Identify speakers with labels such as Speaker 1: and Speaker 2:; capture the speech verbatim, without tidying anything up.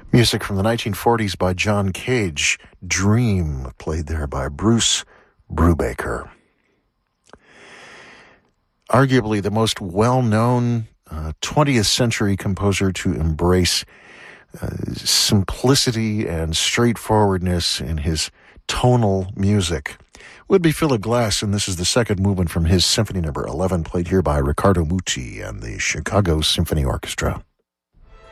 Speaker 1: Music from the nineteen forties by John Cage, Dream, played there by Bruce Brubaker. Arguably the most well-known uh, twentieth century composer to embrace uh, simplicity and straightforwardness in his tonal music would be Philip Glass, and this is the second movement from his Symphony Number eleven, played here by Riccardo Muti and the Chicago Symphony Orchestra.